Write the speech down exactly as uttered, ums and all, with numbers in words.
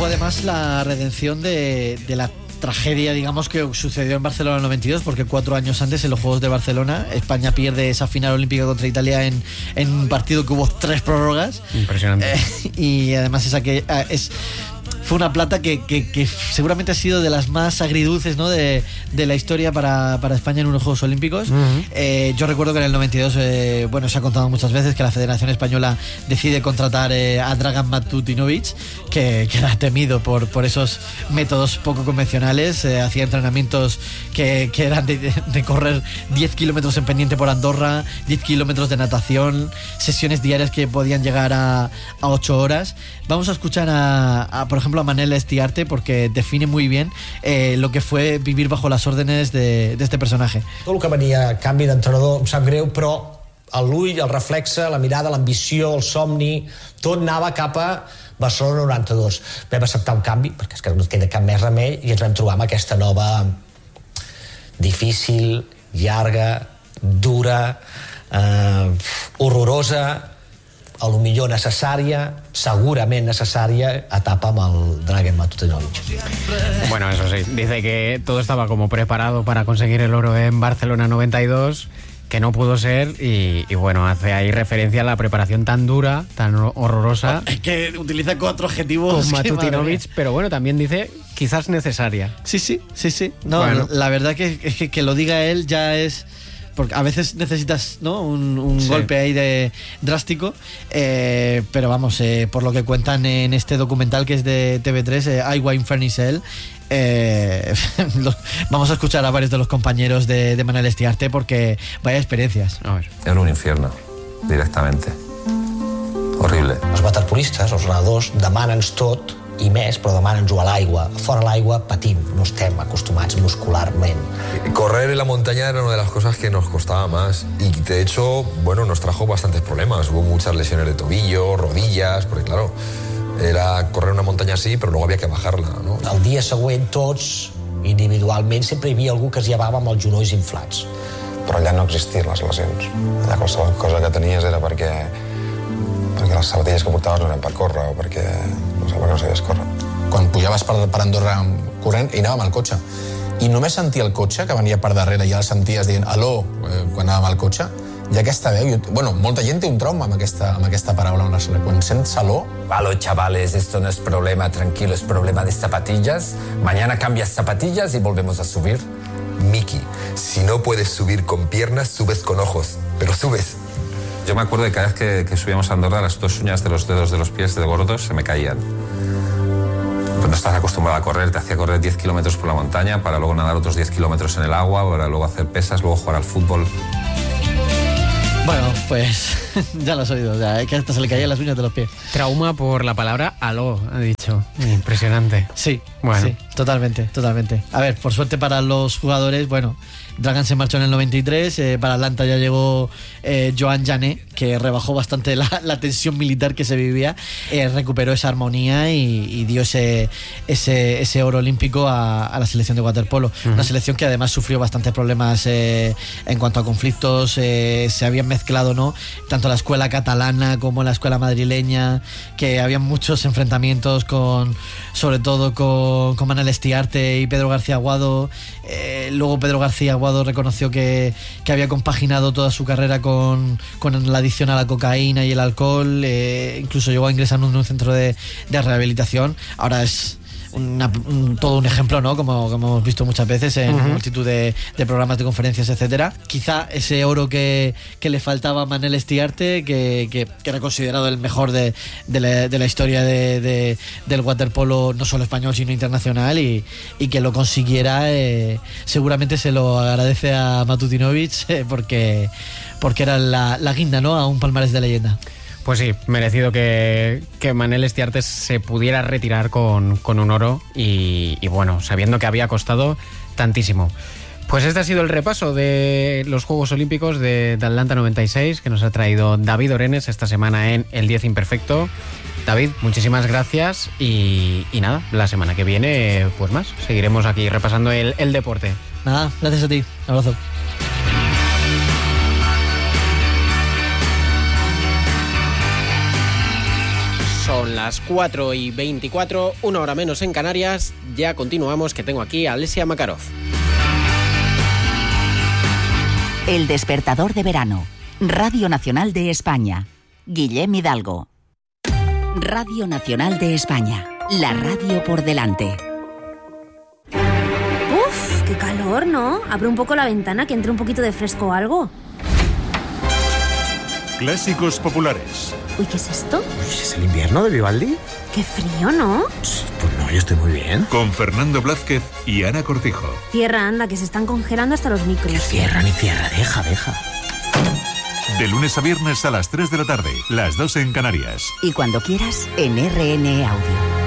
fue además la redención de, de la tragedia, digamos, que sucedió en Barcelona en noventa y dos, porque cuatro años antes, en los Juegos de Barcelona, España pierde esa final olímpica contra Italia en, en un partido que hubo tres prórrogas. Impresionante. Eh, y además es, aquel, es fue una plata que, que, que seguramente ha sido de las más agridulces, ¿no?, de, de la historia para, para España en unos Juegos Olímpicos. Uh-huh. Eh, yo recuerdo que en el noventa y dos, eh, bueno, se ha contado muchas veces que la Federación Española decide contratar eh, a Dragan Matutinovic, que, que era temido por, por esos métodos poco convencionales. Eh, hacía entrenamientos que, que eran de, de, de correr diez kilómetros en pendiente por Andorra, diez kilómetros de natación, sesiones diarias que podían llegar a, a ocho horas. Vamos a escuchar a, a, por ejemplo, a Manel Estiarte, porque define muy bien eh, lo que fue vivir bajo las órdenes de, de este personaje. Tot el que venia a canvi d'entrenador em sap greu, però l'ull, el reflexe, la mirada, l'ambició, el somni, tot anava cap a Barcelona noranta-dos. Vam acceptar un canvi, perquè és que no et queda cap més remei, i ens vam trobar amb aquesta nova difícil, llarga, dura, eh, horrorosa, a lo millor necessària, segurament necessària, etapa amb el Dragan Matutinovic. Bueno, eso sí, dice que todo estaba como preparado para conseguir el oro en Barcelona noventa y dos, que no pudo ser, y, y bueno, hace ahí referencia a la preparación tan dura, tan horrorosa. Es que utiliza cuatro adjetivos con Matutinovic, pero bueno, también dice quizás necesaria. Sí, sí, sí, sí. No, bueno. La verdad que, que que lo diga él ya es... Porque a veces necesitas, ¿no?, un, un sí. golpe ahí de drástico, eh, pero vamos, eh, por lo que cuentan en este documental que es de T V tres, eh, I Wine Furnish Hell, eh, vamos a escuchar a varios de los compañeros de, de Manel Estiarte, porque vaya experiencias. A ver. En un infierno, directamente. Horrible. Els waterpolistes, els nedadors, demana'ns tot i més, però demana'ns-ho a l'aigua. Fora l'aigua patim, no estem acostumats muscularment. Correr en la montaña era una de las cosas que nos costaba más, y de hecho, bueno, nos trajo bastantes problemas. Hubo muchas lesiones de tobillo, rodillas, porque claro, era correr una montaña así, però luego había que bajarla, ¿no? El dia següent, tots, individualment, sempre hi havia algú que es llevava amb els genolls inflats. Però allà no existien les lesions. Allà qualsevol cosa que tenies era perquè perquè les sabatilles que portaves no eren per córrer o perquè no sé, perquè no sabies córrer. Quan pujaves per, per Andorra corrent, i anàvem al cotxe. I només sentia el cotxe, que venia per darrere, i ja el senties dient aló, eh, quan anàvem al cotxe, i aquesta veu, i, bueno, molta gent té un trauma amb aquesta, amb aquesta paraula, quan sents aló... Aló, chavales, esto no es problema, tranquilo, es problema de zapatillas. Mañana cambias zapatillas y volvemos a subir. Miki, si no puedes subir con piernas, subes con ojos, pero subes. Yo me acuerdo de cada vez que, que subíamos a Andorra, las dos uñas de los dedos de los pies de gordos se me caían. Pues no estás acostumbrado a correr, te hacía correr diez kilómetros por la montaña para luego nadar otros diez kilómetros en el agua, para luego hacer pesas, luego jugar al fútbol. Bueno, pues ya lo has oído, o sea, es que hasta se le caían las uñas de los pies. Trauma por la palabra aló, ha dicho. Impresionante. Sí, bueno. Sí, totalmente, totalmente. A ver, por suerte para los jugadores, bueno, Dragan se marchó en el noventa y tres, eh, para Atlanta ya llegó eh, Joan Jané, que rebajó bastante la, la tensión militar que se vivía, eh, recuperó esa armonía y, y dio ese, ese, ese oro olímpico a, a la selección de waterpolo. Uh-huh. Una selección que además sufrió bastantes problemas eh, en cuanto a conflictos, eh, se habían mezclado, ¿no?, tanto la escuela catalana como la escuela madrileña, que habían muchos enfrentamientos con, sobre todo con, con Manel Estiarte y Pedro García Aguado. Eh, luego Pedro García Aguado reconoció que, que había compaginado toda su carrera con, con la adicción a la cocaína y el alcohol, eh, incluso llegó a ingresar en un centro de, de rehabilitación. Ahora es una, un, todo un ejemplo, ¿no?, como, como hemos visto muchas veces en uh-huh. multitud de, de programas de conferencias, etcétera. Quizá ese oro que, que le faltaba a Manel Estiarte, que, que, que era considerado el mejor de, de, la, de la historia de, de, del waterpolo, no solo español sino internacional, y, y que lo consiguiera, eh, seguramente se lo agradece a Matutinovic, eh, porque, porque era la, la guinda, ¿no?, a un palmarés de leyenda. Pues sí, merecido que, que Manel Estiarte se pudiera retirar con, con un oro y, y bueno, sabiendo que había costado tantísimo. Pues este ha sido el repaso de los Juegos Olímpicos de, de Atlanta noventa y seis que nos ha traído David Orenes esta semana en El diez Imperfecto. David, muchísimas gracias y, y nada, la semana que viene pues más, seguiremos aquí repasando el, el deporte. Nada, gracias a ti, un abrazo. Son las cuatro y veinticuatro, una hora menos en Canarias. Ya continuamos, que tengo aquí a Alesia Makarov. El despertador de verano. Radio Nacional de España. Guillem Hidalgo. Radio Nacional de España. La radio por delante. Uf, qué calor, ¿no? Abre un poco la ventana, que entre un poquito de fresco o algo. Clásicos populares. Uy, ¿qué es esto? ¿Es el invierno de Vivaldi? Qué frío, ¿no? Pues no, yo estoy muy bien. Con Fernando Blázquez y Ana Cortijo. Cierra, anda, que se están congelando hasta los micros. Que cierra ni cierra, deja, deja. De lunes a viernes a las tres de la tarde, las dos en Canarias. Y cuando quieras, en R N Audio.